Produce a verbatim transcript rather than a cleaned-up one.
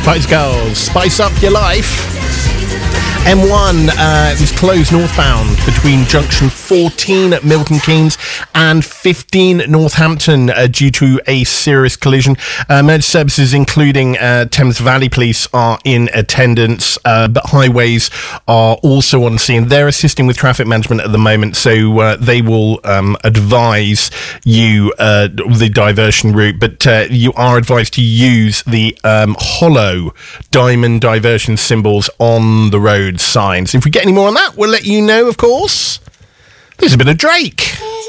Spice Girls, spice up your life. M one uh, was closed northbound between junction fourteen at Milton Keynes and fifteen Northampton uh, due to a serious collision. Uh, emergency services, including uh, Thames Valley Police, are in attendance, uh, but highways are also on scene. They're assisting with traffic management at the moment, so uh, they will um, advise you uh, the diversion route, but uh, you are advised to use the um, hollow diamond diversion symbols on the road signs. If we get any more on that, we'll let you know, of course. There's a bit of Drake.